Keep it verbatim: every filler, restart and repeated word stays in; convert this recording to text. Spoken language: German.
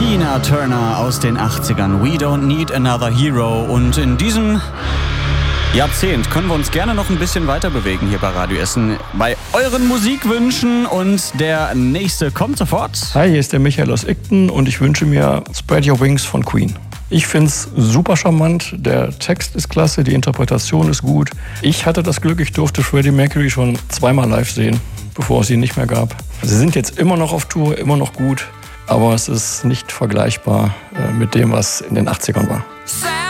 Tina Turner aus den achtzigern. We don't need another hero. Und in diesem Jahrzehnt können wir uns gerne noch ein bisschen weiter bewegen hier bei Radio Essen bei euren Musikwünschen. Und der nächste kommt sofort. Hi, hier ist der Michael aus Igten und ich wünsche mir Spread Your Wings von Queen. Ich finde es super charmant, der Text ist klasse, die Interpretation ist gut. Ich hatte das Glück, ich durfte Freddie Mercury schon zweimal live sehen, bevor es ihn nicht mehr gab. Sie sind jetzt immer noch auf Tour, immer noch gut, aber es ist nicht vergleichbar mit dem, was in den achtzigern war.